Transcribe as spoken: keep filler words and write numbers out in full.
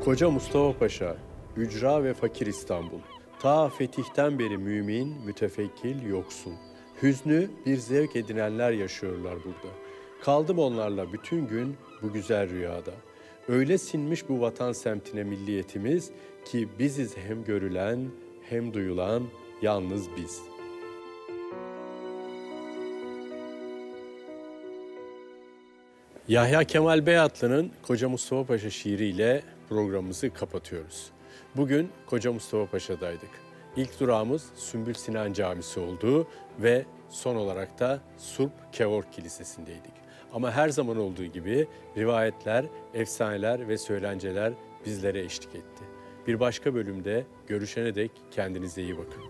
Koca Mustafa Paşa, ücra ve fakir İstanbul. Ta fetihten beri mümin, mütefekkil, yoksul. Hüznü bir zevk edinenler yaşıyorlar burada. Kaldım onlarla bütün gün bu güzel rüyada. Öyle sinmiş bu vatan semtine milliyetimiz ki biziz hem görülen hem duyulan yalnız biz. Yahya Kemal Beyatlı'nın Koca Mustafa Paşa şiiriyle programımızı kapatıyoruz. Bugün Koca Mustafa Paşa'daydık. İlk durağımız Sümbül Sinan Camisi oldu ve son olarak da Surp Kevork Kilisesi'ndeydik. Ama her zaman olduğu gibi rivayetler, efsaneler ve söylenceler bizlere eşlik etti. Bir başka bölümde görüşene dek kendinize iyi bakın.